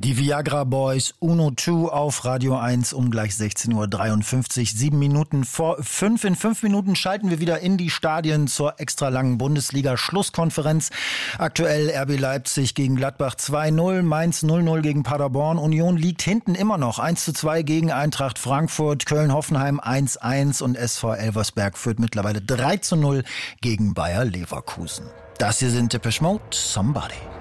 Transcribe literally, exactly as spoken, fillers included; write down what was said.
Die Viagra Boys Uno zwei auf Radio eins um gleich sechzehn Uhr dreiundfünfzig, sieben Minuten vor fünf. In fünf Minuten schalten wir wieder in die Stadien zur extra langen Bundesliga-Schlusskonferenz. Aktuell R B Leipzig gegen Gladbach zwei null, Mainz null null gegen Paderborn. Union liegt hinten immer noch eins zu zwei gegen Eintracht Frankfurt, Köln-Hoffenheim eins eins und S V Elversberg führt mittlerweile drei zu null gegen Bayer Leverkusen. Das hier sind Depeche Mode, Somebody.